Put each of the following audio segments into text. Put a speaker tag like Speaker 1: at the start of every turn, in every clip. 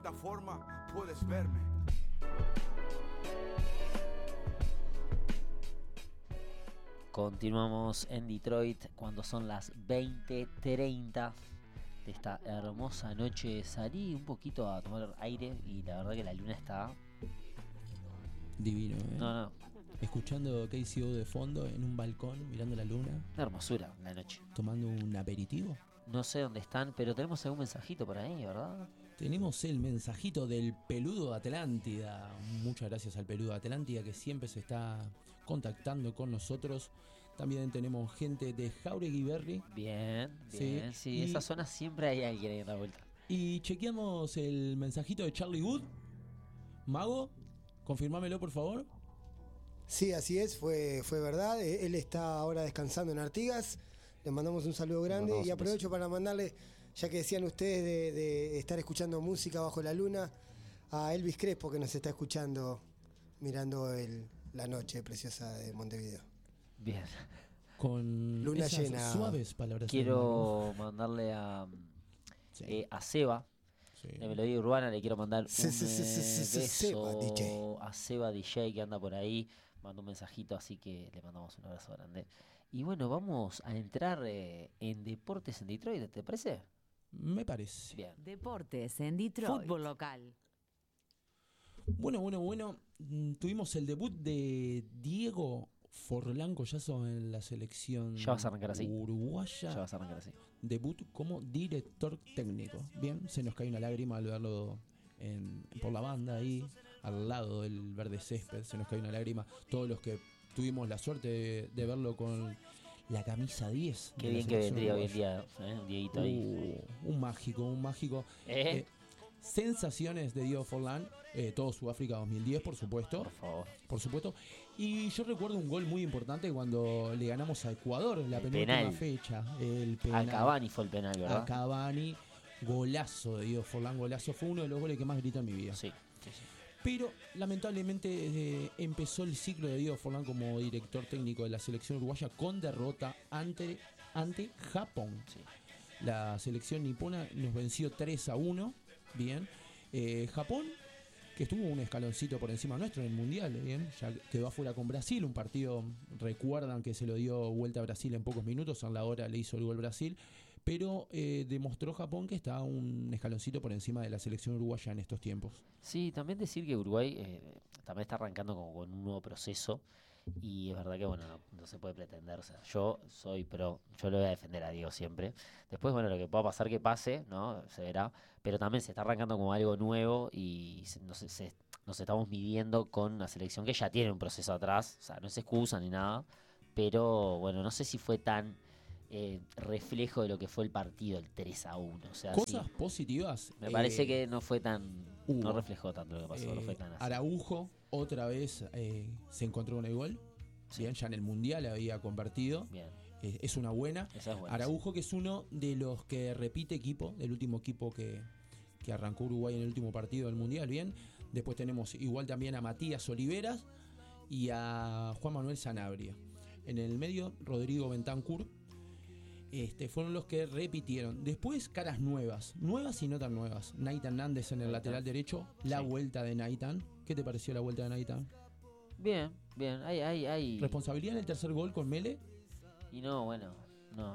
Speaker 1: cierta forma puedes verme.
Speaker 2: Continuamos en Detroit cuando son las 20:30 de esta hermosa noche. Salí un poquito a tomar aire y la verdad que la luna está
Speaker 3: divino,
Speaker 2: No.
Speaker 3: Escuchando KCO de fondo en un balcón, mirando la luna.
Speaker 2: Una hermosura la noche.
Speaker 3: Tomando un aperitivo.
Speaker 2: No sé dónde están, pero tenemos algún mensajito por ahí, ¿verdad?
Speaker 3: Tenemos el mensajito del Peludo de Atlántida. Muchas gracias al Peludo de Atlántida que siempre se está contactando con nosotros. También tenemos gente de Jauregui Berry.
Speaker 2: Bien. Sí,
Speaker 3: y
Speaker 2: esa zona siempre hay alguien ahí en la vuelta.
Speaker 3: Y chequeamos el mensajito de Charlie Wood. Mago, confirmámelo por favor.
Speaker 4: Sí, así es, fue verdad. Él está ahora descansando en Artigas. Le mandamos un saludo grande y aprovecho para mandarle, ya que decían ustedes de estar escuchando música bajo la luna, a Elvis Crespo, que nos está escuchando mirando la noche preciosa de Montevideo.
Speaker 2: Bien.
Speaker 3: Con
Speaker 4: luna
Speaker 3: esas
Speaker 4: llena.
Speaker 3: Suaves palabras.
Speaker 2: Quiero mandarle a Seba.
Speaker 3: Sí.
Speaker 2: De Melodía Urbana le quiero mandar un beso
Speaker 4: Seba DJ.
Speaker 2: a Seba DJ que anda por ahí. Mandó un mensajito, así que le mandamos un abrazo grande. Y bueno, vamos a entrar en deportes en Detroit, ¿te parece?
Speaker 3: Me parece.
Speaker 2: Bien.
Speaker 5: Deportes en Detroit. Fútbol local.
Speaker 3: Bueno. Tuvimos el debut de Diego Forlán Collazo en la selección
Speaker 2: Ya vas a arrancar así.
Speaker 3: uruguaya.
Speaker 2: Ya vas a arrancar así.
Speaker 3: Debut como director técnico. Bien, se nos cae una lágrima al verlo por la banda ahí, al lado del verde césped. Se nos cae una lágrima. Todos los que tuvimos la suerte de verlo con la camisa 10.
Speaker 2: Qué bien que vendría hoy en día, Dieguito ahí.
Speaker 3: Un mágico. Sensaciones de Diego Forlán, todo Sudáfrica 2010, por supuesto.
Speaker 2: Por favor.
Speaker 3: Por supuesto. Y yo recuerdo un gol muy importante cuando le ganamos a Ecuador en la penúltima
Speaker 2: penal.
Speaker 3: fecha. El penal.
Speaker 2: A Cavani fue el penal, ¿verdad?
Speaker 3: A Cavani, golazo de Diego Forlán, golazo. Fue uno de los goles que más grité en mi vida.
Speaker 2: Sí.
Speaker 3: Pero lamentablemente empezó el ciclo de Diego Forlán como director técnico de la selección uruguaya con derrota ante Japón.
Speaker 2: Sí.
Speaker 3: La selección nipona nos venció 3-1. Bien. Japón, que estuvo un escaloncito por encima nuestro en el Mundial, bien, ya quedó afuera con Brasil, un partido, recuerdan que se lo dio vuelta a Brasil en pocos minutos, en la hora le hizo el gol Brasil, pero demostró Japón que está un escaloncito por encima de la selección uruguaya en estos tiempos.
Speaker 2: Sí, también decir que Uruguay también está arrancando como con un nuevo proceso. Y es verdad que bueno, no se puede pretender, o sea, yo soy pro, yo lo voy a defender a Diego siempre. Después, bueno, lo que pueda pasar que pase, ¿no? Se verá, pero también se está arrancando como algo nuevo y nos estamos midiendo con una selección que ya tiene un proceso atrás, o sea, no es excusa ni nada, pero bueno, no sé si fue tan reflejo de lo que fue el partido, el 3-1, o sea,
Speaker 3: cosas
Speaker 2: sí,
Speaker 3: positivas.
Speaker 2: me parece que no fue tan, no reflejó tanto lo que pasó, no fue tan así.
Speaker 3: Araujo otra vez se encontró con el gol.
Speaker 2: Sí.
Speaker 3: Bien, ya en el Mundial había convertido.
Speaker 2: Bien.
Speaker 3: Es una buena.
Speaker 2: Esa es buena,
Speaker 3: Araujo,
Speaker 2: sí.
Speaker 3: que es uno de los que repite equipo, del último equipo que arrancó Uruguay en el último partido del Mundial. Bien. Después tenemos igual también a Matías Oliveras y a Juan Manuel Sanabria. En el medio, Rodrigo Bentancur. Fueron los que repitieron. Después, caras nuevas y no tan nuevas. Nathan Nández en el lateral derecho. La vuelta de Nathan. ¿Qué te pareció la vuelta de Nathan?
Speaker 2: Bien. Hay.
Speaker 3: ¿Responsabilidad en el tercer gol con Mele?
Speaker 2: Y no, bueno, no.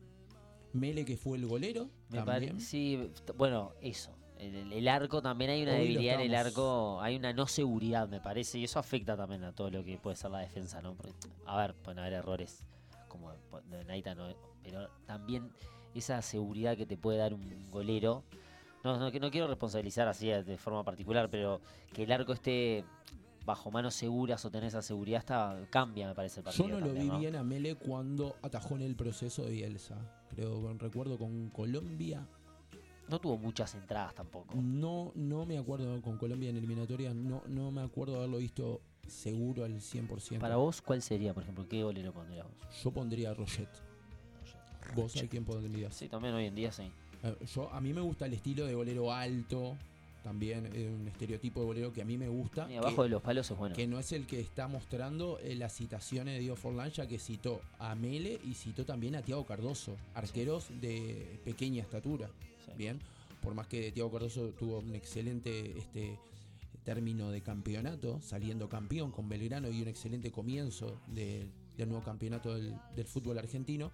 Speaker 3: Mele, que fue el golero.
Speaker 2: Me parece, sí, bueno, eso. El arco también hay una debilidad en el arco, hay una no seguridad, me parece, y eso afecta también a todo lo que puede ser la defensa, ¿no? Porque, a ver, pueden haber errores como de Naita, ¿no? Pero también esa seguridad que te puede dar un golero. No quiero responsabilizar así de forma particular, pero que el arco esté bajo manos seguras o tener esa seguridad cambia, me parece, el partido.
Speaker 3: Yo no
Speaker 2: también,
Speaker 3: lo vi bien a Mele cuando atajó en el proceso de Bielsa. Recuerdo con Colombia.
Speaker 2: No tuvo muchas entradas tampoco.
Speaker 3: No me acuerdo con Colombia en eliminatoria. No me acuerdo haberlo visto seguro al 100%.
Speaker 2: Para vos, ¿cuál sería, por ejemplo? ¿Qué golero pondrías vos?
Speaker 3: Yo pondría a Roget. ¿Vos a quién pondrías?
Speaker 2: Sí, también hoy en día sí.
Speaker 3: A mí me gusta el estilo de golero alto. También un estereotipo de golero que a mí me gusta.
Speaker 2: Y abajo de los palos es bueno.
Speaker 3: Que no es el que está mostrando las citaciones de Diego Forlán, ya que citó a Mele y citó también a Thiago Cardoso, arqueros de pequeña estatura.
Speaker 2: Sí.
Speaker 3: Bien. por más que Thiago Cardoso tuvo un excelente término de campeonato, saliendo campeón con Belgrano y un excelente comienzo del nuevo campeonato del fútbol argentino.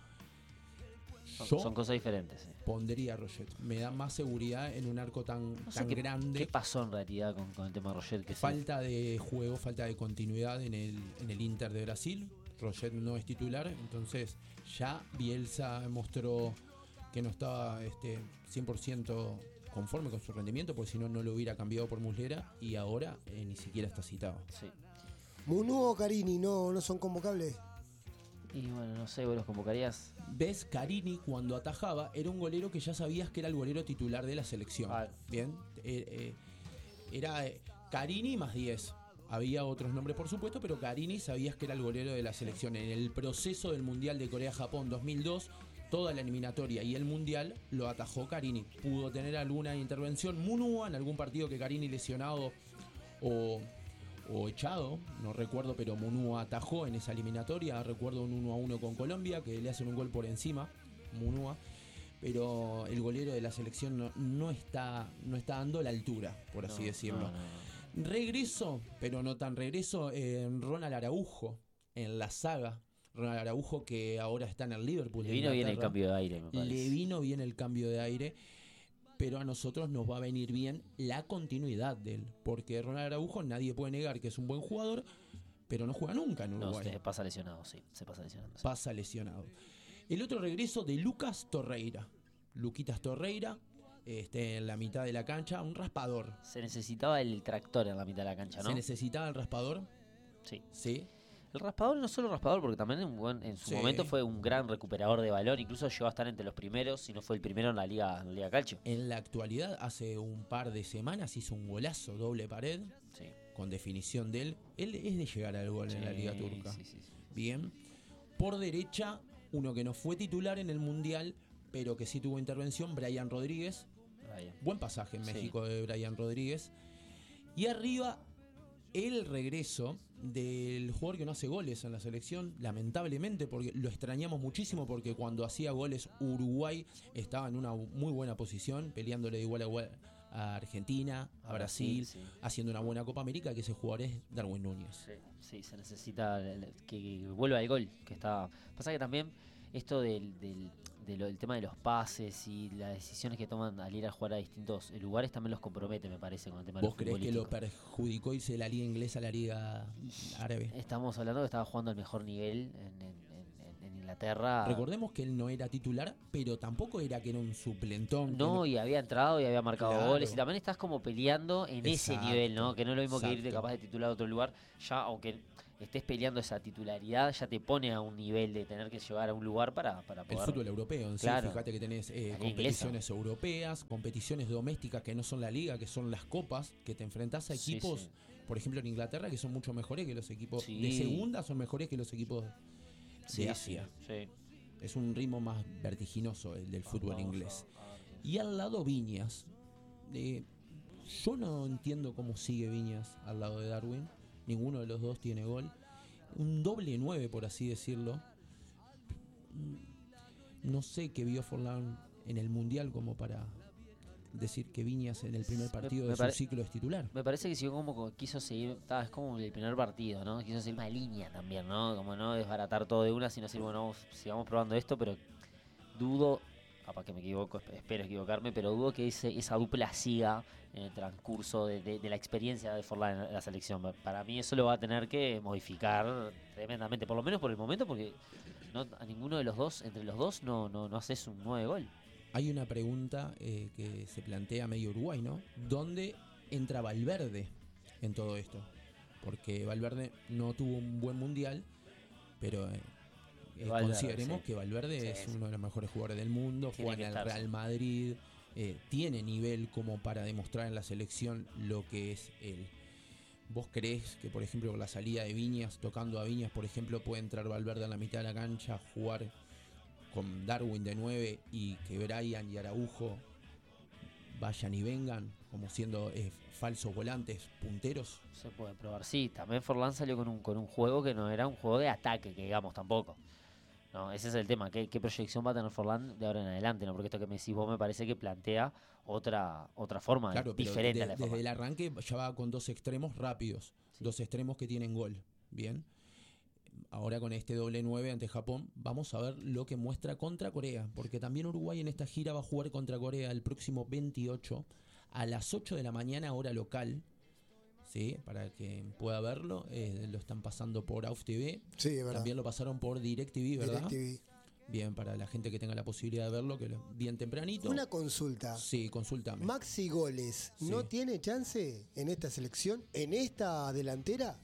Speaker 2: Son cosas diferentes.
Speaker 3: Pondría a Roget. Me da más seguridad en un arco tan grande.
Speaker 2: ¿Qué pasó en realidad con el tema de Roget?
Speaker 3: Falta de juego, falta de continuidad en el Inter de Brasil. Roget no es titular, entonces ya Bielsa mostró que no estaba 100% conforme con su rendimiento, porque si no, no lo hubiera cambiado por Muslera, y ahora ni siquiera está citado.
Speaker 2: Sí.
Speaker 4: Munú o Carini no son convocables.
Speaker 2: Y bueno, no sé, vos los convocarías.
Speaker 3: ¿Ves? Carini, cuando atajaba, era un golero que ya sabías que era el golero titular de la selección. Bien, era Carini más 10. Había otros nombres, por supuesto, pero Carini sabías que era el golero de la selección. En el proceso del Mundial de Corea-Japón 2002, toda la eliminatoria y el Mundial lo atajó Carini. Pudo tener alguna intervención Munúa en algún partido que Carini lesionado o echado, no recuerdo, pero Munúa atajó en esa eliminatoria. Recuerdo un 1-1 con Colombia, que le hacen un gol por encima, Munúa. Pero el golero de la selección no está dando la altura, por así decirlo. Regreso, pero no tan regreso, en Ronald Araujo, en la saga. Ronald Araujo, que ahora está en el Liverpool.
Speaker 2: Le vino bien el cambio de aire, me parece.
Speaker 3: Le vino bien el cambio de aire, pero a nosotros nos va a venir bien la continuidad de él. Porque Ronald Araujo, nadie puede negar que es un buen jugador, pero no juega nunca en Uruguay.
Speaker 2: No, se pasa lesionado, sí. Se pasa lesionando. Sí.
Speaker 3: Pasa lesionado. El otro regreso de Lucas Torreira. Luquitas Torreira, en la mitad de la cancha, un raspador.
Speaker 2: Se necesitaba el tractor en la mitad de la cancha, ¿no?
Speaker 3: ¿Se necesitaba el raspador?
Speaker 2: Sí.
Speaker 3: Sí.
Speaker 2: El raspador, no solo raspador, porque también en su momento fue un gran recuperador de balón, incluso llegó a estar entre los primeros, si no fue el primero en la Liga Calcio.
Speaker 3: En la actualidad, hace un par de semanas hizo un golazo, doble pared, con definición de él. Él es de llegar al gol en la Liga Turca.
Speaker 2: Sí.
Speaker 3: Bien. Por derecha, uno que no fue titular en el Mundial, pero que sí tuvo intervención, Brian Rodríguez. Buen pasaje en México de Brian Rodríguez. Y arriba, el regreso del jugador que no hace goles en la selección, lamentablemente, porque lo extrañamos muchísimo, porque cuando hacía goles Uruguay estaba en una muy buena posición, peleándole de igual a igual a Argentina, a Brasil, haciendo una buena Copa América, que ese jugador es Darwin Núñez.
Speaker 2: Sí, se necesita que vuelva el gol, que está. Pasa que también esto del tema de los pases y las decisiones que toman al ir a jugar a distintos lugares también los compromete, me parece, con el tema de los
Speaker 3: ¿Vos crees que lo perjudicó irse la liga inglesa a la liga árabe?
Speaker 2: Estamos hablando que estaba jugando al mejor nivel en Inglaterra.
Speaker 3: Recordemos que él no era titular, pero tampoco era que era un suplentón.
Speaker 2: No, y había entrado y había marcado goles, y también estás como peleando en ese nivel, ¿no? Que no es lo mismo que irte capaz de titular a otro lugar, ya aunque estés peleando esa titularidad, ya te pone a un nivel de tener que llegar a un lugar para poder...
Speaker 3: El fútbol europeo en sí, fíjate que tenés competiciones europeas, competiciones domésticas que no son la liga, que son las copas, que te enfrentás a equipos, por ejemplo en Inglaterra, que son mucho mejores que los equipos de segunda, son mejores que los equipos de Asia. Es un ritmo más vertiginoso el del fútbol inglés. Y al lado Viñas. Yo no entiendo cómo sigue Viñas al lado de Darwin. Ninguno de los dos tiene gol. Un doble 9, por así decirlo. No sé qué vio Forlán en el Mundial como para decir que Viñas en el primer partido de su ciclo es titular.
Speaker 2: Me parece que siguió como quiso seguir, es como el primer partido, ¿no? Quiso seguir una línea también, ¿no? Como no desbaratar todo de una, sino decir, bueno, sigamos probando esto, pero dudo, capaz que me equivoco, espero equivocarme, pero dudo que esa dupla siga en el transcurso de la experiencia de Forlán en la selección. Para mí eso lo va a tener que modificar tremendamente, por lo menos por el momento, porque a ninguno de los dos, entre los dos, no haces un 9 gol.
Speaker 3: Hay una pregunta que se plantea medio Uruguay, ¿no? ¿Dónde entra Valverde en todo esto? Porque Valverde no tuvo un buen mundial, pero consideremos que Valverde es uno de los mejores jugadores del mundo, juega en el Real Madrid, tiene nivel como para demostrar en la selección lo que es él. ¿Vos creés que, por ejemplo, con la salida de Viñas, tocando a Viñas, por ejemplo, puede entrar Valverde en la mitad de la cancha, jugar con Darwin de 9 y que Brian y Araujo vayan y vengan como siendo falsos volantes punteros?
Speaker 2: Se puede probar, sí. También Forlán salió con un juego que no era un juego de ataque, que digamos tampoco. No, ese es el tema. ¿Qué proyección va a tener Forlán de ahora en adelante? ¿No? Porque esto que me decís vos me parece que plantea otra forma,
Speaker 3: Claro, pero
Speaker 2: diferente a la de
Speaker 3: desde
Speaker 2: Forlán.
Speaker 3: el arranque ya va con 2 extremos rápidos.
Speaker 2: Sí.
Speaker 3: 2 extremos que tienen gol. Bien. Ahora con este doble 9 ante Japón, vamos a ver lo que muestra contra Corea. Porque también Uruguay en esta gira va a jugar contra Corea el próximo 28 a las 8 de la mañana, hora local. ¿Sí? Para que pueda verlo. Lo están pasando por AUF TV.
Speaker 4: Sí, es verdad.
Speaker 3: También lo pasaron por DirecTV, ¿verdad?
Speaker 4: DirecTV.
Speaker 3: Bien, para la gente que tenga la posibilidad de verlo, que bien tempranito.
Speaker 4: Una consulta.
Speaker 3: Sí, consúltame.
Speaker 4: Maxi Goles, ¿no
Speaker 3: Sí.
Speaker 4: tiene chance en esta selección? ¿En esta delantera?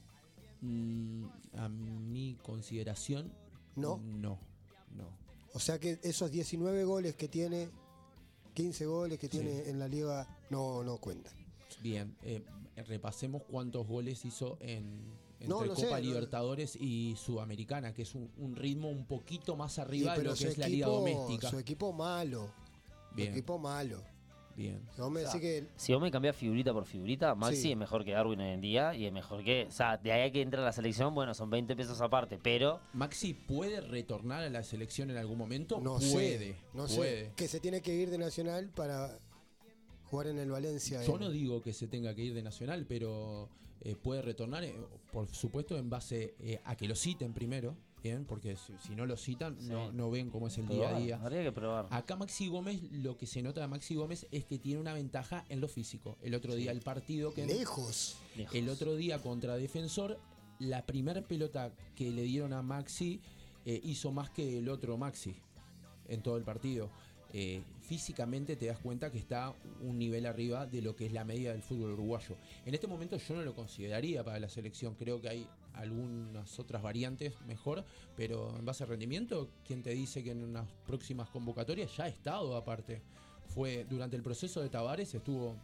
Speaker 3: A mi consideración,
Speaker 4: No.
Speaker 3: No.
Speaker 4: O sea que esos 19 goles que tiene, 15 goles que tiene en la liga, no cuentan.
Speaker 3: Bien, repasemos cuántos goles hizo entre
Speaker 4: No, lo
Speaker 3: Copa
Speaker 4: sé,
Speaker 3: Libertadores y Sudamericana, que es un ritmo un poquito más
Speaker 4: Sí,
Speaker 3: arriba de
Speaker 4: pero
Speaker 3: lo que
Speaker 4: su
Speaker 3: es la liga doméstica.
Speaker 4: Su equipo malo.
Speaker 3: Bien.
Speaker 4: Su equipo malo.
Speaker 3: Bien.
Speaker 4: No me decís que...
Speaker 2: Si vos me cambiás figurita por figurita, Maxi
Speaker 4: Sí.
Speaker 2: es mejor que Darwin hoy en día y es mejor que... O sea, de ahí a que entra a la selección, bueno, son 20 pesos aparte, pero...
Speaker 3: ¿Maxi puede retornar a la selección en algún momento?
Speaker 4: No
Speaker 3: puede,
Speaker 4: sé. No
Speaker 3: puede.
Speaker 4: sé. Que se tiene que ir de Nacional para jugar en el Valencia.
Speaker 3: Yo no digo que se tenga que ir de Nacional, pero puede retornar, por supuesto, en base a que lo citen primero, ¿bien? Porque si no lo citan,
Speaker 2: Sí.
Speaker 3: no ven cómo es el día a
Speaker 2: probar,
Speaker 3: día.
Speaker 2: habría que probar.
Speaker 3: Acá Maxi Gómez, lo que se nota de Maxi Gómez es que tiene una ventaja en lo físico. El otro día el partido que...
Speaker 4: Lejos.
Speaker 2: Lejos.
Speaker 3: El otro día contra Defensor, la primera pelota que le dieron a Maxi hizo más que el otro Maxi en todo el partido. Físicamente te das cuenta que está un nivel arriba de lo que es la media del fútbol uruguayo. En este momento yo no lo consideraría para la selección, creo que hay algunas otras variantes mejor, pero en base a rendimiento, ¿quién te dice que en unas próximas convocatorias ya ha estado aparte? Fue durante el proceso de Tavares, estuvo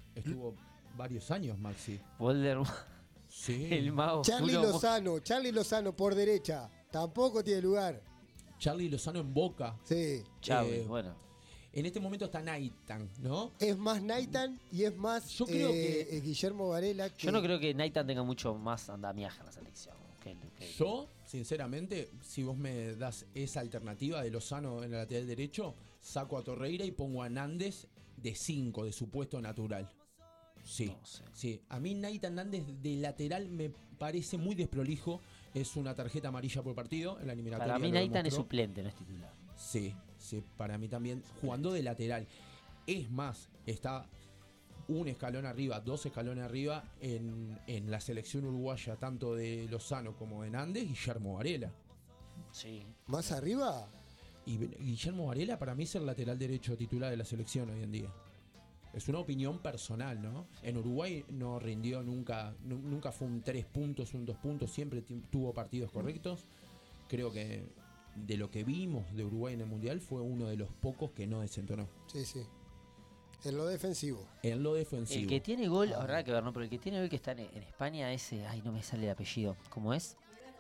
Speaker 3: varios años Maxi.
Speaker 2: Volder,
Speaker 3: Sí.
Speaker 2: el mago.
Speaker 4: Charlie
Speaker 2: oscuro.
Speaker 4: Charlie Lozano por derecha. Tampoco tiene lugar.
Speaker 3: Charlie Lozano en Boca.
Speaker 4: Sí.
Speaker 2: Xavi, bueno.
Speaker 3: En este momento está Naitan, ¿no?
Speaker 4: Es más Naitan y es más
Speaker 3: Yo creo que-
Speaker 4: Guillermo Varela. Que...
Speaker 2: Yo no creo que Naitan tenga mucho más andamiaje en la selección.
Speaker 3: Yo, sinceramente, si vos me das esa alternativa de Lozano en el lateral derecho, saco a Torreira y pongo a Nández de 5, de su puesto natural. Sí,
Speaker 2: No sé.
Speaker 3: sí. A mí Naitan Nández de lateral me parece muy desprolijo. Es una tarjeta amarilla por partido en la eliminatoria.
Speaker 2: Para mí
Speaker 3: lo
Speaker 2: Naitan es
Speaker 3: demostró.
Speaker 2: suplente, no es titular.
Speaker 3: Sí, sí, para mí también, jugando de lateral. Es más, está un escalón arriba, 2 escalones arriba en la selección uruguaya, tanto de Lozano como de Nández, Guillermo Varela.
Speaker 2: Sí.
Speaker 4: ¿Más arriba?
Speaker 3: Y Guillermo Varela para mí es el lateral derecho titular de la selección hoy en día. Es una opinión personal, ¿no? En Uruguay no rindió nunca fue un 3 puntos, un 2 puntos, siempre tuvo partidos correctos. Creo que de lo que vimos de Uruguay en el Mundial fue uno de los pocos que no desentonó.
Speaker 4: Sí, sí. En lo defensivo.
Speaker 3: En lo defensivo.
Speaker 2: El que tiene gol, habrá que ver, ¿no? Pero el que tiene gol que está en España, ese, ay, no me sale el apellido. ¿Cómo es?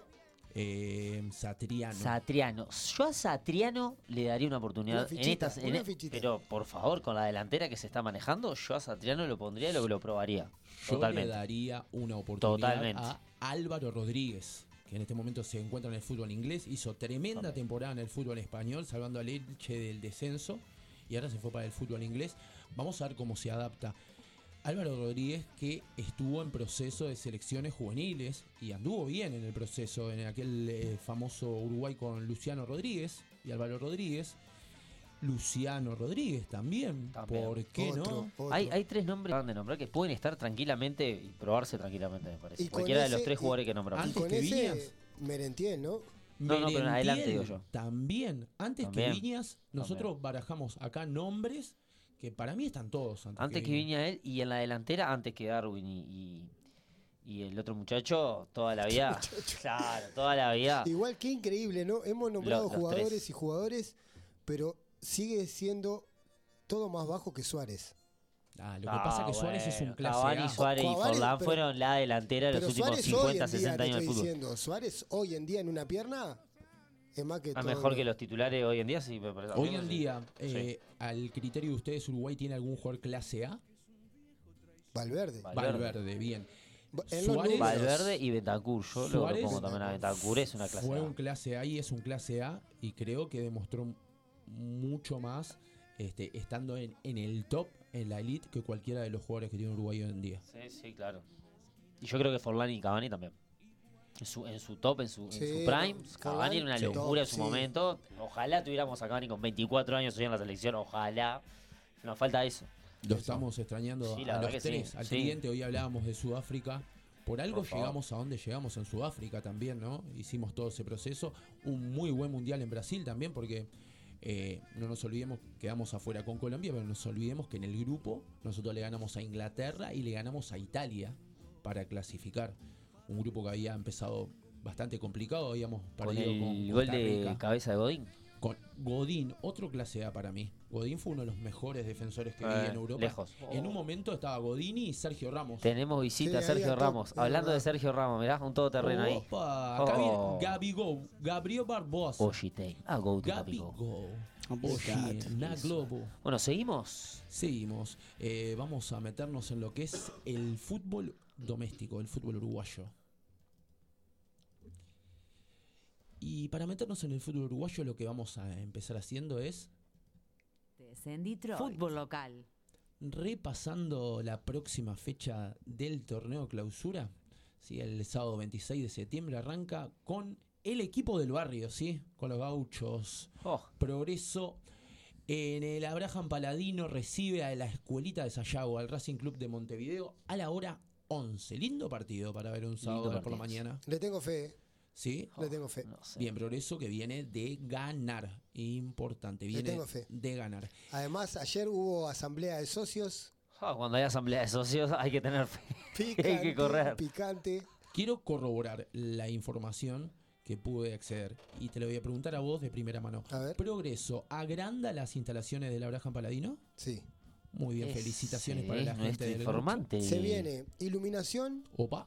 Speaker 3: Satriano.
Speaker 2: Satriano. Yo a Satriano le daría una oportunidad
Speaker 4: Una fichita,
Speaker 2: en estas.
Speaker 4: una fichita.
Speaker 2: Pero por favor, con la delantera que se está manejando, yo a Satriano lo pondría y lo probaría.
Speaker 3: Yo
Speaker 2: Totalmente.
Speaker 3: le daría una oportunidad
Speaker 2: Totalmente.
Speaker 3: a Álvaro Rodríguez, que en este momento se encuentra en el fútbol inglés, hizo tremenda
Speaker 2: También.
Speaker 3: temporada en el fútbol español, salvando al Elche del descenso, y ahora se fue para el fútbol inglés. Vamos a ver cómo se adapta. Álvaro Rodríguez, que estuvo en proceso de selecciones juveniles y anduvo bien en el proceso, en aquel famoso Uruguay con Luciano Rodríguez y Álvaro Rodríguez. Luciano Rodríguez también,
Speaker 2: También.
Speaker 3: ¿por qué no?
Speaker 4: Otro.
Speaker 2: Hay 3 nombres que acaban de nombrar que pueden estar tranquilamente y probarse tranquilamente, me parece.
Speaker 4: Y con
Speaker 2: Cualquiera de los
Speaker 4: ese-
Speaker 2: 3 jugadores que nombramos.
Speaker 3: Antes
Speaker 4: Con
Speaker 3: que
Speaker 4: ese
Speaker 3: Viñas.
Speaker 4: Merentiel, ¿no?
Speaker 2: No, pero en
Speaker 3: Merentiel
Speaker 2: adelante, digo yo.
Speaker 3: También, antes
Speaker 2: También.
Speaker 3: que Viñas, nosotros barajamos acá nombres que para mí están todos
Speaker 2: Antes que Viña él y en la delantera, antes que Darwin y el otro muchacho, toda la vida. Claro, toda la vida.
Speaker 4: Igual que increíble, ¿no? Hemos nombrado
Speaker 2: Los
Speaker 4: jugadores
Speaker 2: tres.
Speaker 4: y jugadores, pero sigue siendo todo más bajo que Suárez.
Speaker 3: Lo que pasa es que Suárez es un clase
Speaker 2: Cavani,
Speaker 3: A.
Speaker 2: Suárez y
Speaker 4: Cavani,
Speaker 2: Forlán
Speaker 4: pero-
Speaker 2: fueron la delantera de los
Speaker 4: Pero
Speaker 2: últimos
Speaker 4: Suárez
Speaker 2: 50,
Speaker 4: hoy en día,
Speaker 2: 60
Speaker 4: te
Speaker 2: años del
Speaker 4: estoy
Speaker 2: fútbol.
Speaker 4: diciendo, Suárez hoy en día en una pierna es más que
Speaker 2: A
Speaker 4: todo
Speaker 2: mejor
Speaker 4: lo-
Speaker 2: que los titulares hoy en día, sí, me parece.
Speaker 3: Hoy en día,
Speaker 2: Sí.
Speaker 3: al criterio de ustedes, ¿Uruguay tiene algún jugador clase A?
Speaker 4: Valverde.
Speaker 2: Valverde.
Speaker 3: Valverde, bien.
Speaker 4: En los
Speaker 3: Suárez,
Speaker 4: números.
Speaker 2: Valverde y Bentancur. Yo
Speaker 3: Suárez
Speaker 2: lo pongo también a Bentancur, es una clase
Speaker 3: fue
Speaker 2: A.
Speaker 3: un clase A y es un clase A, y creo que demostró mucho más estando en el top, en la elite, que cualquiera de los jugadores que tiene Uruguay hoy en día.
Speaker 2: Sí, claro. Y yo creo que Forlán y Cavani también. En su top, en su
Speaker 4: Sí,
Speaker 2: prime,
Speaker 4: no,
Speaker 2: Cavani era una
Speaker 4: sí,
Speaker 2: locura en
Speaker 4: top,
Speaker 2: su
Speaker 4: sí.
Speaker 2: momento. Ojalá tuviéramos a Cavani con 24 años hoy en la selección, ojalá. Nos falta eso.
Speaker 3: Lo estamos extrañando
Speaker 2: Sí, la
Speaker 3: a
Speaker 2: verdad
Speaker 3: los
Speaker 2: que sí,
Speaker 3: tres, al
Speaker 2: sí.
Speaker 3: cliente. Hoy hablábamos de Sudáfrica. Por algo
Speaker 2: Por favor.
Speaker 3: llegamos a donde llegamos en Sudáfrica también, ¿no? Hicimos todo ese proceso. Un muy buen mundial en Brasil también, porque no nos olvidemos, quedamos afuera con Colombia, pero no nos olvidemos que en el grupo nosotros le ganamos a Inglaterra y le ganamos a Italia para clasificar. Un grupo que había empezado bastante complicado, habíamos
Speaker 2: Con
Speaker 3: perdido
Speaker 2: el
Speaker 3: con
Speaker 2: gol
Speaker 3: Costa
Speaker 2: de
Speaker 3: Rica.
Speaker 2: cabeza de Godín.
Speaker 3: Con Godín, otro clase A para mí. Godín fue uno de los mejores defensores que vi en Europa.
Speaker 2: Lejos.
Speaker 3: En un momento estaba Godini y Sergio Ramos.
Speaker 2: Tenemos visita a
Speaker 4: Sí,
Speaker 2: Sergio
Speaker 4: ahí a top,
Speaker 2: Ramos.
Speaker 4: es
Speaker 2: Hablando de
Speaker 4: verdad.
Speaker 2: Sergio Ramos, mirá, un todoterreno ahí.
Speaker 3: Opa, acá
Speaker 2: Oh.
Speaker 3: viene Gabriel Barbosa.
Speaker 2: Ojite. Go to Gabigo.
Speaker 3: Gabigo. Oye, na Globo.
Speaker 2: Bueno, seguimos.
Speaker 3: Seguimos. Vamos a meternos en lo que es el fútbol doméstico, el fútbol uruguayo. Y para meternos en el fútbol uruguayo, lo que vamos a empezar haciendo es
Speaker 5: En Detroit. Fútbol local.
Speaker 3: repasando la próxima fecha del torneo clausura. ¿Sí? El sábado 26 de septiembre arranca con el equipo del barrio, ¿sí? Con los gauchos.
Speaker 2: Oh,
Speaker 3: Progreso. En el Abraham Paladino recibe a la Escuelita de Sayago, al Racing Club de Montevideo, a la hora 11. Lindo partido para ver un sábado por la
Speaker 2: partido.
Speaker 3: mañana.
Speaker 4: Le tengo fe,
Speaker 3: ¿Sí?
Speaker 4: le tengo fe.
Speaker 2: no sé.
Speaker 3: Bien, Progreso que viene de ganar. Importante, viene
Speaker 4: tengo fe.
Speaker 3: de ganar.
Speaker 4: Además, ayer hubo asamblea de socios.
Speaker 2: Cuando hay asamblea de socios hay que tener fe.
Speaker 4: Picante,
Speaker 2: Hay que correr.
Speaker 4: picante.
Speaker 3: Quiero corroborar la información que pude acceder y te lo voy a preguntar a vos de primera mano.
Speaker 4: A ver.
Speaker 3: ¿Progreso agranda las instalaciones del Abraham Paladino?
Speaker 4: Sí.
Speaker 3: Muy bien, felicitaciones para la gente
Speaker 2: nuestro
Speaker 3: del
Speaker 2: informante.
Speaker 4: Se viene iluminación
Speaker 3: Gaucho. Opa,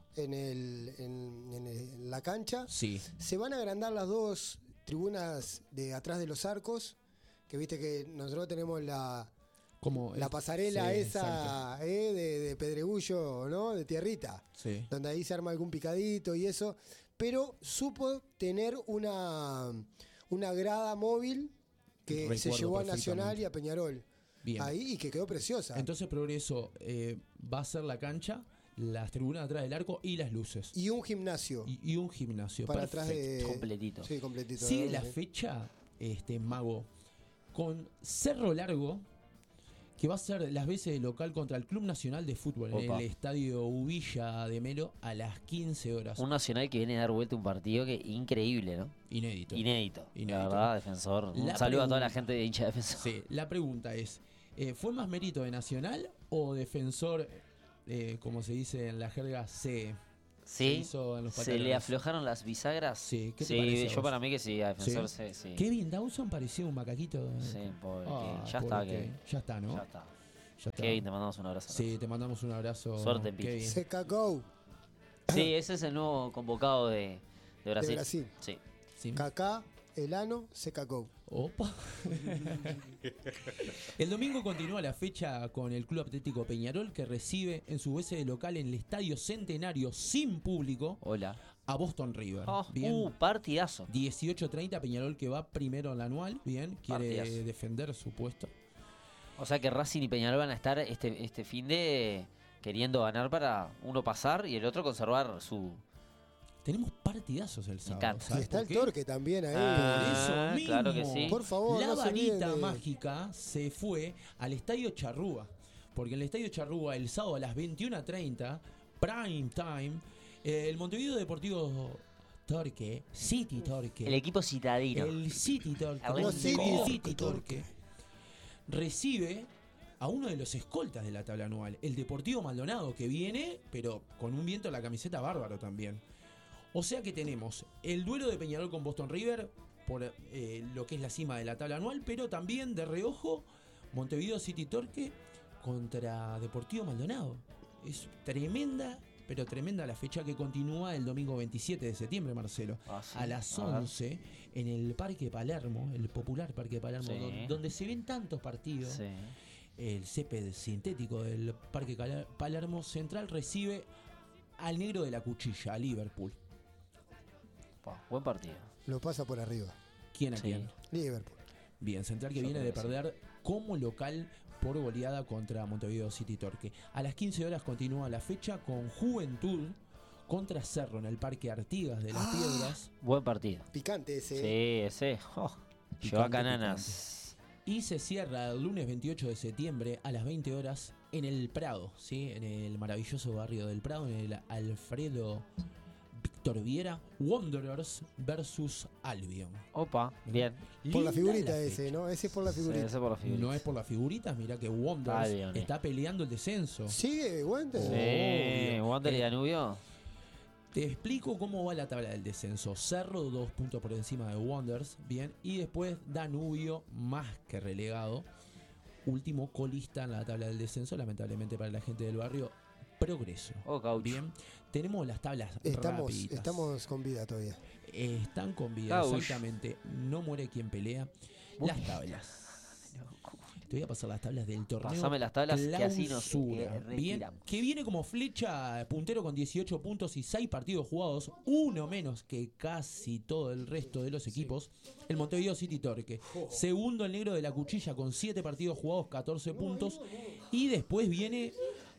Speaker 4: en la cancha.
Speaker 3: sí.
Speaker 4: Se van a agrandar las dos tribunas de atrás de los arcos. Que viste que nosotros tenemos la
Speaker 3: Como
Speaker 4: pasarela
Speaker 3: sí,
Speaker 4: esa
Speaker 3: exacto.
Speaker 4: de pedregullo, ¿no? De tierrita.
Speaker 3: Sí.
Speaker 4: Donde ahí se arma algún picadito y eso. Pero supo tener una grada móvil que se
Speaker 3: Recuerdo
Speaker 4: llevó a Nacional
Speaker 3: perfectamente.
Speaker 4: y a Peñarol.
Speaker 3: Bien.
Speaker 4: Ahí y que quedó preciosa.
Speaker 3: Entonces Progreso va a ser la cancha, las tribunas atrás del arco y las luces.
Speaker 4: Y un gimnasio
Speaker 3: Y un gimnasio.
Speaker 4: para atrás
Speaker 3: Perfecto.
Speaker 4: de.
Speaker 2: Completito.
Speaker 4: Sí, completito.
Speaker 3: Sigue
Speaker 4: ¿no?
Speaker 3: la
Speaker 4: Sí.
Speaker 3: fecha, Mago, con Cerro Largo, que va a ser las veces de local contra el Club Nacional de Fútbol en
Speaker 2: Opa.
Speaker 3: el estadio Ubilla de Melo a las 15 horas.
Speaker 2: Un Nacional que viene a dar vuelta un partido que increíble, ¿no?
Speaker 3: Inédito.
Speaker 2: Inédito.
Speaker 3: Inédito.
Speaker 2: La verdad, Defensor. Un
Speaker 3: La
Speaker 2: saludo a toda la
Speaker 3: pregunta-
Speaker 2: gente de hincha de Defensor.
Speaker 3: Sí, la pregunta es, ¿fue más mérito de Nacional o Defensor, como se dice en la jerga, se
Speaker 2: Sí.
Speaker 3: hizo en los
Speaker 2: ¿Se
Speaker 3: pantalones?
Speaker 2: le aflojaron las bisagras?
Speaker 3: Sí, ¿qué te parece a
Speaker 2: yo
Speaker 3: vos?
Speaker 2: para mí que sí, a Defensor sí.
Speaker 3: Kevin Dawson parecía un macaquito.
Speaker 2: Sí, pobre
Speaker 3: Ah,
Speaker 2: Kevin. Ya
Speaker 3: pobre
Speaker 2: está,
Speaker 3: Kevin.
Speaker 2: Kevin.
Speaker 3: Ya está, ¿no?
Speaker 2: Ya está.
Speaker 3: Ya está.
Speaker 2: Kevin, te mandamos un abrazo.
Speaker 3: Sí, te mandamos un abrazo.
Speaker 2: Suerte en Pique.
Speaker 3: Kevin.
Speaker 4: Seca Go
Speaker 2: Sí, ese es el nuevo convocado de
Speaker 4: de
Speaker 2: Brasil.
Speaker 4: Brasil.
Speaker 2: Sí.
Speaker 3: Sí.
Speaker 4: Kaká, Elano, Seca Go.
Speaker 3: Opa. El domingo continúa la fecha con el Club Atlético Peñarol, que recibe en su base de local en el Estadio Centenario sin público
Speaker 2: Hola.
Speaker 3: a Boston River.
Speaker 2: Oh,
Speaker 3: Bien.
Speaker 2: partidazo.
Speaker 3: 18:30, Peñarol que va primero en la anual. Bien, quiere
Speaker 2: Partidazo.
Speaker 3: defender su puesto.
Speaker 2: O sea que Racing y Peñarol van a estar este fin de queriendo ganar para uno pasar y el otro conservar su.
Speaker 3: Tenemos partidazos el sábado.
Speaker 2: encanta.
Speaker 4: Y
Speaker 3: ¿sabes
Speaker 4: está
Speaker 3: por
Speaker 4: el
Speaker 3: qué?
Speaker 4: Torque también ahí.
Speaker 3: Por eso mismo.
Speaker 2: claro que sí.
Speaker 4: Por favor,
Speaker 3: La
Speaker 4: no se olviden
Speaker 3: varita
Speaker 4: de-
Speaker 3: mágica se fue al Estadio Charrúa. Porque en el Estadio Charrúa, el sábado a las 21:30, prime time, el Montevideo Deportivo Torque, City Torque,
Speaker 2: El equipo citadino.
Speaker 3: el City Torque,
Speaker 2: El
Speaker 3: Montevideo
Speaker 4: City
Speaker 3: City Torque, recibe a uno de los escoltas de la tabla anual, el Deportivo Maldonado, que viene, pero con un viento en la camiseta bárbaro también. O sea que tenemos el duelo de Peñarol con Boston River por lo que es la cima de la tabla anual, pero también de reojo Montevideo City Torque contra Deportivo Maldonado. Es tremenda, pero tremenda la fecha que continúa el domingo 27 de septiembre, Marcelo.
Speaker 2: Ah, sí.
Speaker 3: A las
Speaker 2: A ver.
Speaker 3: 11 en el Parque Palermo, el popular Parque Palermo,
Speaker 2: Sí.
Speaker 3: donde se ven tantos partidos.
Speaker 2: Sí.
Speaker 3: El césped sintético del Parque Palermo Central recibe al negro de la cuchilla, a Liverpool.
Speaker 2: Buen partido.
Speaker 4: Lo pasa por arriba.
Speaker 3: ¿Quién a
Speaker 2: Sí.
Speaker 3: quién?
Speaker 4: Liverpool.
Speaker 3: Bien, Central que
Speaker 2: Yo
Speaker 3: viene
Speaker 2: creo
Speaker 3: de
Speaker 2: que sí.
Speaker 3: perder como local por goleada contra Montevideo City Torque. A las 15 horas continúa la fecha con Juventud contra Cerro en el Parque Artigas de las Piedras.
Speaker 2: Buen partido.
Speaker 4: Picante ese.
Speaker 2: Sí, ese. Lleva cananas.
Speaker 3: Y se cierra el lunes 28 de septiembre a las 20 horas en el Prado, ¿sí? En el maravilloso barrio del Prado, en el Alfredo Víctor Viera, Wanderers versus Albion.
Speaker 2: Opa, bien.
Speaker 4: Por la
Speaker 3: Linda
Speaker 4: figurita
Speaker 3: la
Speaker 4: ese,
Speaker 3: fecha.
Speaker 4: ¿no? Ese es por la
Speaker 2: Sí,
Speaker 4: figurita.
Speaker 2: ese por la figurita.
Speaker 3: No es por las figuritas, mirá que Wanderers
Speaker 2: Albion,
Speaker 3: está peleando el descenso.
Speaker 4: ¿Sigue, Guante?
Speaker 3: Sí.
Speaker 2: Sí,
Speaker 3: Obvio.
Speaker 2: Wander y Danubio.
Speaker 3: Te explico cómo va la tabla del descenso. Cerro 2 puntos por encima de Wanderers, bien, y después Danubio más que relegado. Último colista en la tabla del descenso, lamentablemente para la gente del barrio, Progreso.
Speaker 2: Caucho.
Speaker 3: Bien, tenemos las tablas rapiditas.
Speaker 4: Estamos con vida todavía.
Speaker 3: Están con vida,
Speaker 2: Caucho.
Speaker 3: exactamente. No muere quien pelea. Las tablas. Te voy a pasar las tablas del torneo.
Speaker 2: Pasame las tablas que así nos
Speaker 3: Clausura. Bien,
Speaker 2: retiramos.
Speaker 3: que viene como flecha puntero con 18 puntos y 6 partidos jugados, uno menos que casi todo el resto de los equipos. El Montevideo City Torque. Segundo el negro de la cuchilla con 7 partidos jugados, 14 puntos. Y después viene.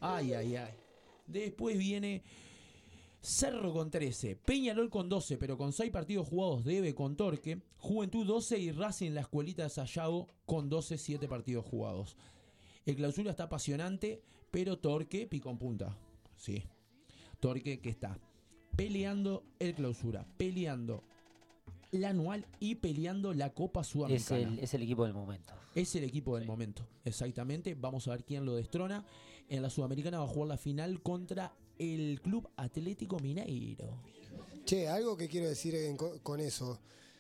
Speaker 3: Después viene Cerro con 13, Peñarol con 12, pero con 6 partidos jugados debe con Torque, Juventud 12 y Racing la escuelita de Sayago con 12, 7 partidos jugados. El clausura está apasionante, pero Torque pica en punta. Sí. Torque que está peleando el clausura, peleando la anual y peleando la Copa Sudamericana.
Speaker 2: Es el equipo del momento.
Speaker 3: Es el equipo del momento, exactamente. Vamos a ver quién lo destrona. En la Sudamericana va a jugar la final contra el Club Atlético Mineiro.
Speaker 4: Che, algo que quiero decir con eso.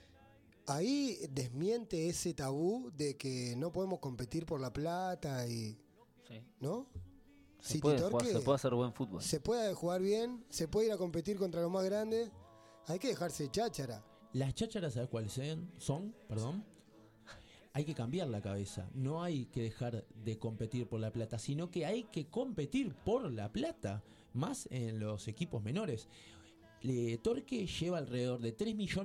Speaker 4: Ahí desmiente ese tabú de que no podemos competir por la plata y.
Speaker 2: Sí.
Speaker 4: ¿No?
Speaker 2: Se puede hacer buen fútbol.
Speaker 4: Se puede jugar bien, se puede ir a competir contra los más grandes. Hay que dejarse cháchara.
Speaker 3: Las chácharas, ¿sabes cuáles son? Perdón. Hay que cambiar la cabeza. No hay que dejar de competir por la plata, sino que hay que competir por la plata. Más en los equipos menores. Torque lleva alrededor de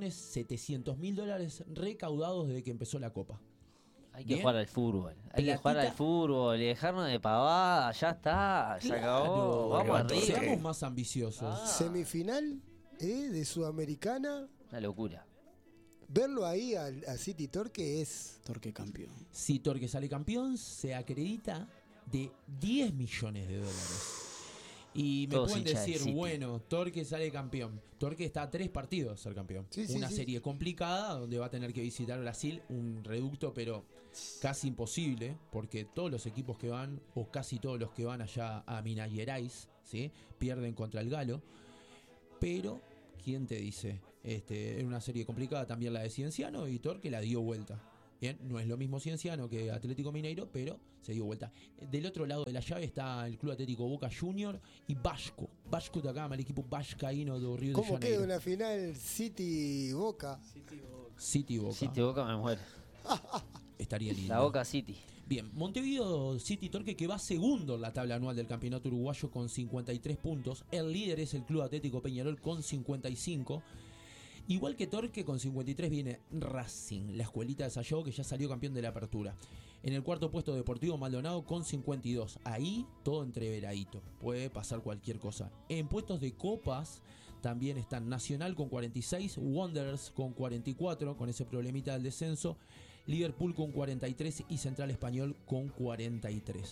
Speaker 3: $3.700.000 recaudados desde que empezó la Copa.
Speaker 2: Hay que
Speaker 3: Bien.
Speaker 2: jugar al fútbol. Hay que
Speaker 3: Platita.
Speaker 2: jugar al fútbol y dejarnos de pavada. Ya está. Se acabó. Vamos arriba.
Speaker 3: Seamos más ambiciosos.
Speaker 4: Semifinal de Sudamericana.
Speaker 2: Una locura.
Speaker 4: Verlo ahí a City Torque es.
Speaker 6: Torque campeón.
Speaker 3: Si Torque sale campeón, se acredita de $10 millones. Y me
Speaker 2: Todos
Speaker 3: pueden
Speaker 2: hinchas del
Speaker 3: decir,
Speaker 2: City.
Speaker 3: bueno, Torque sale campeón. Torque está a 3 partidos de ser campeón.
Speaker 4: Sí, sí,
Speaker 3: Una
Speaker 4: sí.
Speaker 3: serie complicada donde va a tener que visitar Brasil, un reducto, pero casi imposible, porque todos los equipos que van, o casi todos los que van allá a Minas Gerais, ¿sí? Pierden contra el Galo. Pero, ¿quién te dice? Era una serie complicada también la de Cienciano y Torque la dio vuelta. Bien, no es lo mismo Cienciano que Atlético Mineiro, pero se dio vuelta. Del otro lado de la llave está el Club Atlético Boca Junior y Vasco. Vasco de Gama, el equipo vascaíno de Río de
Speaker 4: ¿Cómo
Speaker 3: Janeiro.
Speaker 4: queda una final City-Boca?
Speaker 3: City Boca.
Speaker 2: City Boca me muere.
Speaker 3: Estaría lindo.
Speaker 2: La Boca City.
Speaker 3: Bien, Montevideo City Torque que va segundo en la tabla anual del campeonato uruguayo con 53 puntos. El líder es el Club Atlético Peñarol con 55. Igual que Torque con 53 viene Racing, la escuelita de Sayago que ya salió campeón de la apertura. En el cuarto puesto Deportivo Maldonado con 52. Ahí todo entreveradito, puede pasar cualquier cosa. En puestos de copas también están Nacional con 46, Wanderers con 44, con ese problemita del descenso, Liverpool con 43 y Central Español con 43.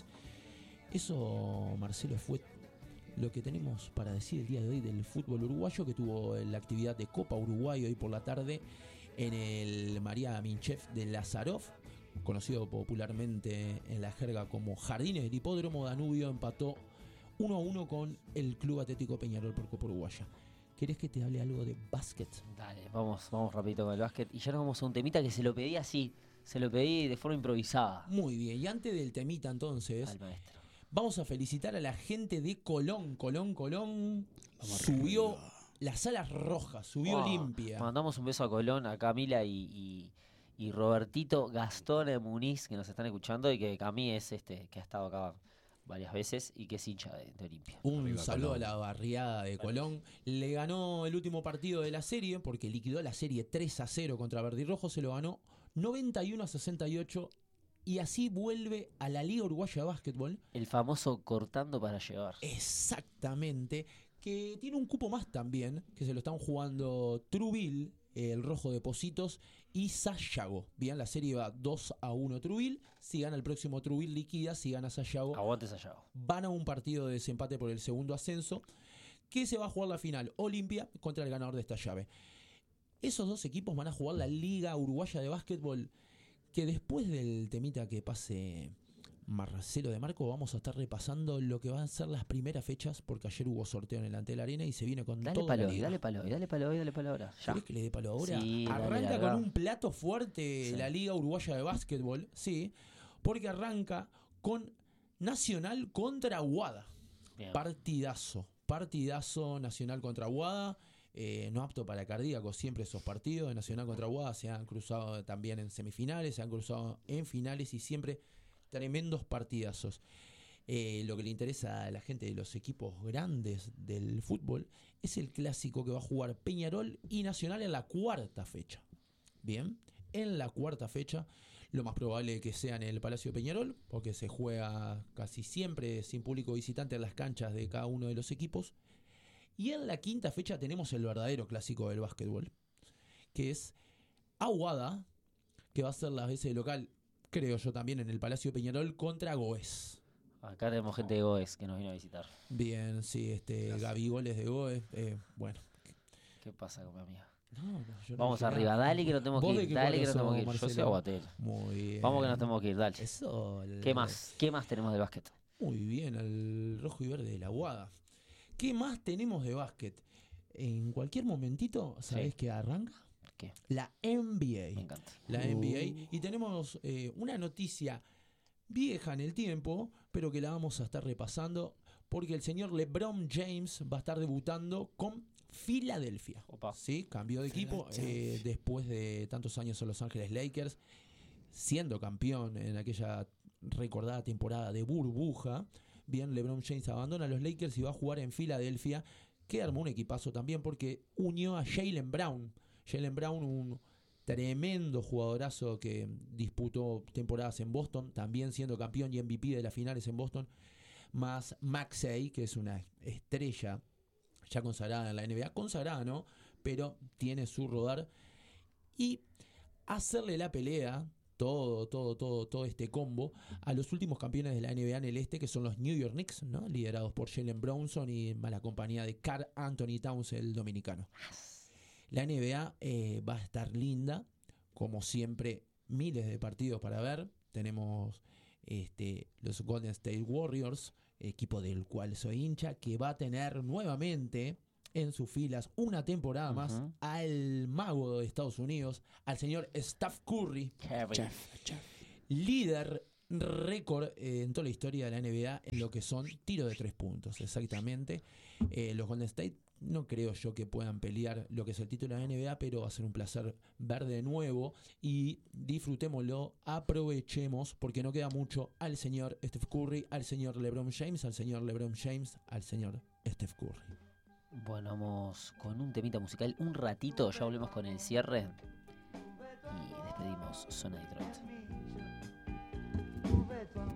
Speaker 3: Eso, Marcelo, fue lo que tenemos para decir el día de hoy del fútbol uruguayo, que tuvo la actividad de Copa Uruguay hoy por la tarde en el María Minchef de Lazarov, conocido popularmente en la jerga como Jardines del Hipódromo. Danubio empató 1-1 con el Club Atlético Peñarol por Copa Uruguaya. ¿Querés que te hable algo de básquet?
Speaker 2: Dale, vamos rapidito con el básquet. Y ya nos vamos a un temita que se lo pedí así. Se lo pedí de forma improvisada
Speaker 3: Muy bien, y antes del temita entonces,
Speaker 2: al maestro.
Speaker 3: vamos a felicitar a la gente de Colón. Colón
Speaker 6: Vamos
Speaker 3: subió
Speaker 6: arriba.
Speaker 3: las alas rojas, subió limpia.
Speaker 2: Mandamos un beso a Colón, a Camila y Robertito Gastón Muniz, que nos están escuchando, y que Cami es que ha estado acá varias veces y que es hincha de Olimpia.
Speaker 3: Un
Speaker 6: Arriba
Speaker 3: saludo
Speaker 6: Colón.
Speaker 3: a la barriada de Colón. Le ganó el último partido de la serie porque liquidó la serie 3-0 contra Verde y Rojo. Se lo ganó 91-68 y así vuelve a la Liga Uruguaya de Básquetbol.
Speaker 2: El famoso cortando para llevar.
Speaker 3: Exactamente. Que tiene un cupo más también, que se lo están jugando Truville, el Rojo de Positos, y Sayago. Bien, la serie va 2-1 Truville. Si gana el próximo Truville liquida, si gana Sayago
Speaker 2: Aguantes allá.
Speaker 3: van a un partido de desempate por el segundo ascenso, que se va a jugar la final Olimpia contra el ganador de esta llave. Esos dos equipos van a jugar la Liga Uruguaya de Básquetbol, que después del temita que pase Marcelo de Marco vamos a estar repasando lo que van a ser las primeras fechas, porque ayer hubo sorteo en el Antel Arena y se viene con
Speaker 2: Dale
Speaker 3: toda
Speaker 2: palo,
Speaker 3: la liga.
Speaker 2: dale palo, dale palo, dale palo ahora. Ya.
Speaker 3: ¿Querés que le dé palo ahora?
Speaker 2: Sí, dale,
Speaker 3: Arranca
Speaker 2: larga.
Speaker 3: con un plato fuerte
Speaker 2: Sí.
Speaker 3: la Liga Uruguaya de Básquetbol, sí, porque arranca con Nacional contra Aguada.
Speaker 2: Bien.
Speaker 3: Partidazo Nacional contra Aguada. No apto para cardíacos siempre esos partidos de Nacional contra Aguada. Se han cruzado también en semifinales, se han cruzado en finales y siempre tremendos partidazos. Lo que le interesa a la gente de los equipos grandes del fútbol es el clásico que va a jugar Peñarol y Nacional en la cuarta fecha. Bien, en la cuarta fecha, lo más probable que sea en el Palacio Peñarol, porque se juega casi siempre sin público visitante en las canchas de cada uno de los equipos. Y en la quinta fecha tenemos el verdadero clásico del básquetbol, que es Aguada, que va a ser las veces de local, creo yo también, en el Palacio Peñarol contra Goes.
Speaker 2: Acá tenemos gente de Goes que nos vino a visitar.
Speaker 3: Bien, sí, Gabigoles de Goes. Bueno,
Speaker 2: ¿Qué pasa con mi amiga?
Speaker 3: no, yo no
Speaker 2: Vamos
Speaker 3: dije
Speaker 2: arriba,
Speaker 3: nada.
Speaker 2: dale que nos tenemos
Speaker 3: ¿Vos
Speaker 2: que
Speaker 3: de
Speaker 2: ir,
Speaker 3: qué
Speaker 2: dale que
Speaker 3: cuadro
Speaker 2: nos tenemos
Speaker 3: sos,
Speaker 2: que ir. Yo soy
Speaker 3: Marcelo?
Speaker 2: aguatero.
Speaker 3: Muy bien.
Speaker 2: Vamos que nos tenemos que ir, dale.
Speaker 3: Eso.
Speaker 2: ¿Qué más? ¿Qué más tenemos de básquet?
Speaker 3: Muy bien, el rojo y verde de la Aguada. ¿Qué más tenemos de básquet? En cualquier momentito, ¿sabés
Speaker 2: Sí.
Speaker 3: qué arranca?
Speaker 2: ¿Qué?
Speaker 3: La
Speaker 2: Me
Speaker 3: NBA.
Speaker 2: encanta.
Speaker 3: La NBA. Y tenemos una noticia vieja en el tiempo, pero que la vamos a estar repasando, porque el señor LeBron James va a estar debutando con Filadelfia.
Speaker 2: Opa.
Speaker 3: Sí, cambió de equipo después de tantos años en Los Ángeles Lakers, siendo campeón en aquella recordada temporada de burbuja. Bien, LeBron James abandona a los Lakers y va a jugar en Filadelfia, que armó un equipazo también porque unió a Jaylen Brown. Jaylen Brown, un tremendo jugadorazo que disputó temporadas en Boston, también siendo campeón y MVP de las finales en Boston, más Maxey, que es una estrella ya consagrada en la NBA, consagrada no, pero tiene su rodar, y hacerle la pelea, todo este combo, a los últimos campeones de la NBA en el este, que son los New York Knicks, ¿no? Liderados por Jalen Brownson y la compañía de Karl Anthony Towns, el dominicano. La NBA va a estar linda, como siempre, miles de partidos para ver. Tenemos los Golden State Warriors, equipo del cual soy hincha, que va a tener nuevamente en sus filas una temporada más al mago de Estados Unidos, al señor Steph Curry, líder récord en toda la historia de la NBA en lo que son tiros de 3 puntos, exactamente. Los Golden State no creo yo que puedan pelear lo que es el título de la NBA, pero va a ser un placer ver de nuevo y disfrutémoslo, aprovechemos, porque no queda mucho, al señor Steph Curry, al señor LeBron James, al señor LeBron James, al señor Steph Curry.
Speaker 2: Bueno, vamos con un temita musical un ratito, ya volvemos con el cierre y despedimos Zona Detroit.